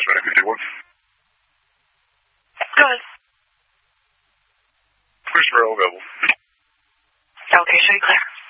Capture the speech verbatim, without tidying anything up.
West nine fifty-one. Go ahead. Christopher, available. Okay, show you clear.